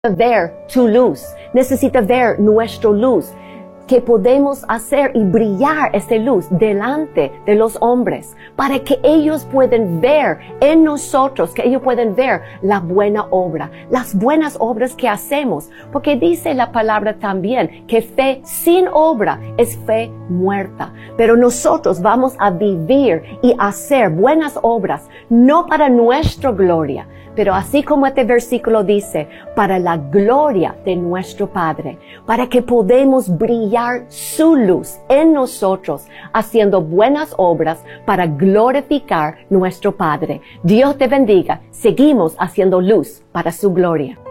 ver tu luz, necesita ver nuestra luz, que podemos hacer y brillar esa luz delante de los hombres, para que ellos puedan ver en nosotros, que ellos puedan ver la buena obra, las buenas obras que hacemos, porque dice la palabra también que fe sin obra es fe muerta, pero nosotros vamos a vivir y hacer buenas obras, no para nuestra gloria, pero así como este versículo dice, para la gloria de nuestro Padre, para que podamos brillar su luz en nosotros, haciendo buenas obras para glorificar nuestro Padre. Dios te bendiga. Seguimos haciendo luz para su gloria.